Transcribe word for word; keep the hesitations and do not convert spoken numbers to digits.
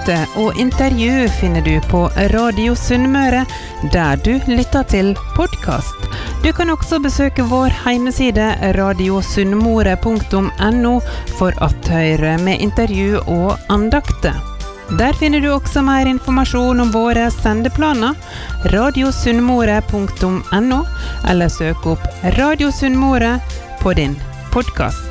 Andakte og intervju finner du på Radio Sunnmøre, der du lytter til podcast. Du kan også besøke vår hjemmeside radio sunnmøre punktum no for at høre med intervju og andakte. Der finner du også mer informasjon om våre sendeplaner, radio sunnmøre punktum no, eller søk opp Radio Sunnmøre på din podcast.